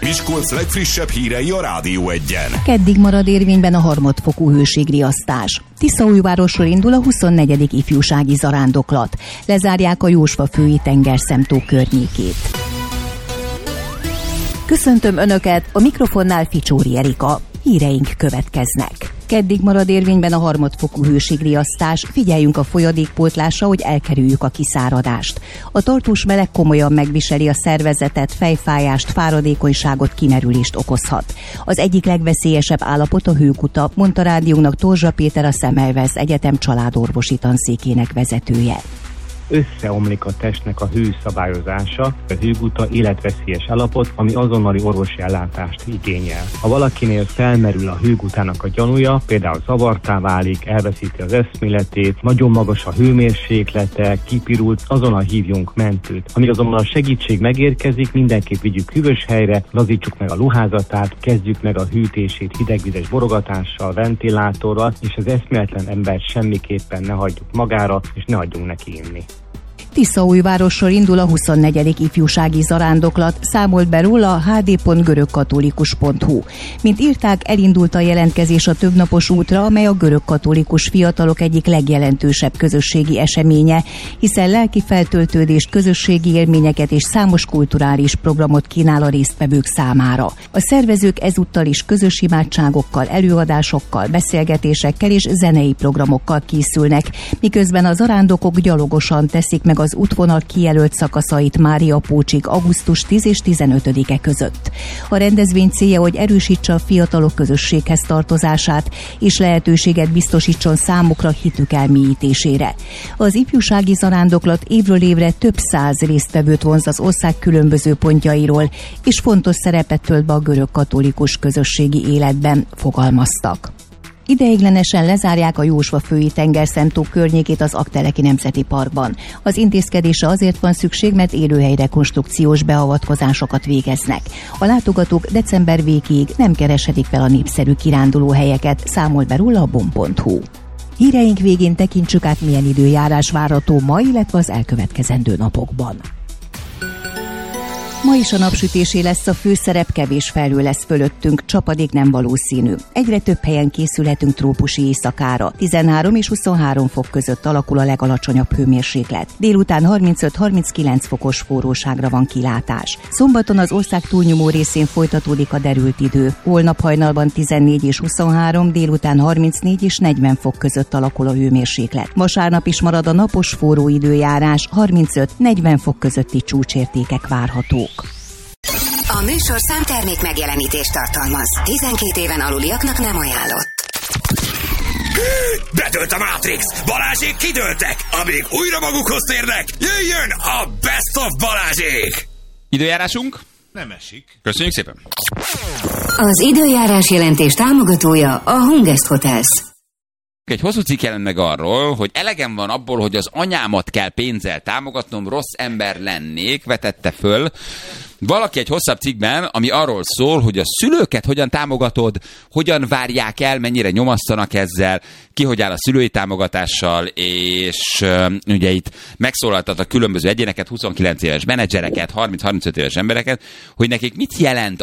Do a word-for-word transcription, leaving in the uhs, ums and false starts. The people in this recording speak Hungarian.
Miskolc legfrissebb hírei a Rádió Egyen. Keddig marad érvényben a harmadfokú hőségriasztás. Tiszaújvárosról indul a huszonnegyedik ifjúsági zarándoklat. Lezárják a Jósva-fői tengerszemtó környékét. Köszöntöm Önöket, a mikrofonnál Ficsóri Erika. Híreink következnek. Keddig marad érvényben a harmadfokú hőségriasztás, figyeljünk a folyadékpótlásra, hogy elkerüljük a kiszáradást. A tartós meleg komolyan megviseli a szervezetet, fejfájást, fáradékonyságot, kimerülést okozhat. Az egyik legveszélyesebb állapot a hőkuta, mondta rádiónak Torzsa Péter, a Semmelweis Egyetem családorvosi tanszékének vezetője. Összeomlik a testnek a hőszabályozása, a hőguta életveszélyes állapot, ami azonnali orvosi ellátást igényel. Ha valakinél felmerül a hőgutának a gyanúja, például zavartá válik, elveszíti az eszméletét, nagyon magas a hőmérséklete, kipirult, azonnal hívjunk mentőt. Amíg azonban a segítség megérkezik, mindenképp vigyük hűvös helyre, lazítsuk meg a ruházatát, kezdjük meg a hűtését hidegvizes borogatással, ventilátorral, és az eszméletlen embert semmiképpen ne hagyjuk magára, és ne hagyjunk neki inni. Tiszaújvárosról indul a huszonnegyedik ifjúsági zarándoklat, számolt be róla a há dé pont görögkatolikus pont hú. Mint írták, elindult a jelentkezés a többnapos útra, amely a görögkatolikus fiatalok egyik legjelentősebb közösségi eseménye, hiszen lelki feltöltődést, közösségi élményeket és számos kulturális programot kínál a résztvevők számára. A szervezők ezúttal is közös imádságokkal, előadásokkal, beszélgetésekkel és zenei programokkal készülnek, miközben a zarándokok gyalogosan teszik meg az útvonal kijelölt szakaszait Mária-Pócsig augusztus tíz és tizenötödike között. A rendezvény célja, hogy erősítse a fiatalok közösséghez tartozását, és lehetőséget biztosítson számukra hitük elmélyítésére. Az ifjúsági zarándoklat évről évre több száz résztvevőt vonz az ország különböző pontjairól, és fontos szerepet tölt be a görögkatolikus közösségi életben, fogalmaztak. Ideiglenesen lezárják a Jósva-fői tengerszemtó környékét az Aggteleki Nemzeti Parkban. Az intézkedésre azért van szükség, mert élőhelyrekonstrukciós beavatkozásokat végeznek. A látogatók december végéig nem kereshetik fel a népszerű kirándulóhelyeket, számolt be róla a bom pont hú. Híreink végén tekintsük át, milyen időjárás várható ma, illetve az elkövetkezendő napokban. Ma is a napsütésé lesz a főszerep, kevés felhő lesz fölöttünk, csapadék nem valószínű. Egyre több helyen készülhetünk trópusi éjszakára. tizenhárom és huszonhárom fok között alakul a legalacsonyabb hőmérséklet. Délután harmincöt-harminckilenc fokos forróságra van kilátás. Szombaton az ország túlnyomó részén folytatódik a derült idő. Holnap hajnalban tizennégy és huszonhárom, délután harmincnégy és negyven fok között alakul a hőmérséklet. Vasárnap is marad a napos forró időjárás, harmincöt-negyven fok közötti csúcsértékek várhatók. A műsor számtermék megjelenítést tartalmaz. tizenkét éven aluliaknak nem ajánlott. Bedőlt a Matrix! Balázsék kidőltek! Amíg újra magukhoz térnek, jöjjön a Best of Balázsék! Időjárásunk? Nem esik. Köszönjük szépen! Az időjárás jelentés támogatója a Hungest Hotels. Egy hosszú cikk jelent meg arról, hogy elegem van abból, hogy az anyámat kell pénzzel támogatnom, rossz ember lennék, vetette föl valaki egy hosszabb cikkben, ami arról szól, hogy a szülőket hogyan támogatod, hogyan várják el, mennyire nyomasztanak ezzel, ki hogy áll a szülői támogatással, és uh, ugye itt megszólaltat a különböző egyéneket, huszonkilenc éves menedzsereket, harminc-harmincöt éves embereket, hogy nekik mit jelent